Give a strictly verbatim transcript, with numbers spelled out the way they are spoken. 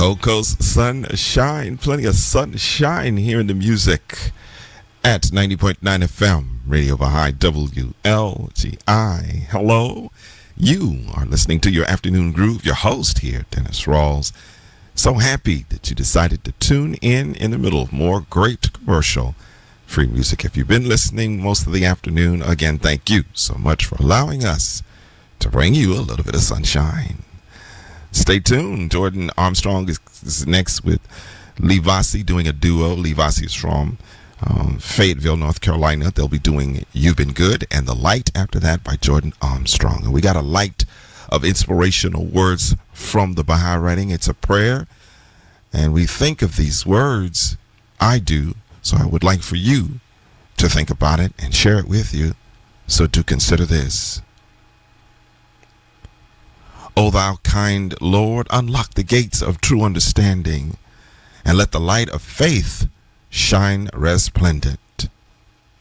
Coco's Sunshine. Plenty of sunshine here in the music at ninety point nine F M, Radio Baha'i W L G I. Hello. You are listening to your Afternoon Groove. Your host here, Dennis Rawls. So happy that you decided to tune in in the middle of more great commercial free music. If you've been listening most of the afternoon, again, thank you so much for allowing us to bring you a little bit of sunshine. Stay tuned. Jordan Armstrong is, is next with Lee Vossi doing a duo. Lee Vossi is from um, Fayetteville, North Carolina. They'll be doing You've Been Good, and The Light after that by Jordan Armstrong. And we got a light of inspirational words from the Baha'i writing. It's a prayer, and we think of these words. I do, so I would like for you to think about it and share it with you. So do consider this. O thou kind Lord, unlock the gates of true understanding, and let the light of faith shine resplendent.